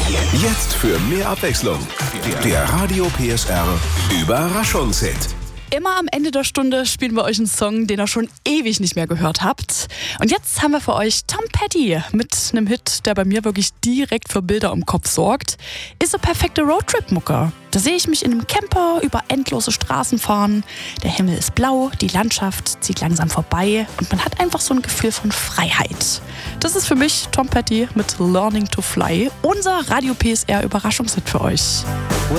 Jetzt für mehr Abwechslung. Der Radio PSR Überraschungshit. Immer am Ende der Stunde spielen wir euch einen Song, den ihr schon ewig nicht mehr gehört habt. Und jetzt haben wir für euch Tom Petty mit einem Hit, der bei mir wirklich direkt für Bilder im Kopf sorgt. Ist so perfekte Roadtrip-Mucke. Da sehe ich mich in einem Camper über endlose Straßen fahren. Der Himmel ist blau, die Landschaft zieht langsam vorbei und man hat einfach so ein Gefühl von Freiheit. Das ist für mich Tom Petty mit Learning to Fly, unser Radio PSR Überraschungshit für euch.